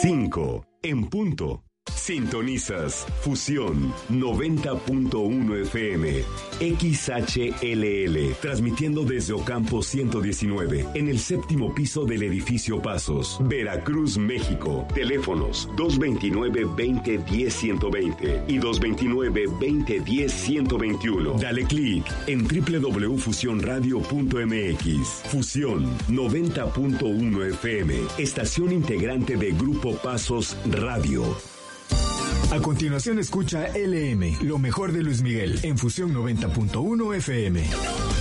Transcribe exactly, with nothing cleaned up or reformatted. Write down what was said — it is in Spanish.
cinco en punto. Sintonizas Fusión noventa punto uno F M, X H L L, transmitiendo desde Ocampo ciento diecinueve, en el séptimo piso del edificio Pasos, Veracruz, México. Teléfonos dos veintinueve, veinte, diez, ciento veinte y dos veintinueve, veinte, diez, ciento veintiuno. Dale clic en doble u doble u doble u punto fusión radio punto m x. Fusión noventa punto uno F M, estación integrante de Grupo Pasos Radio. A continuación escucha L M, lo mejor de Luis Miguel, en Fusión noventa punto uno F M.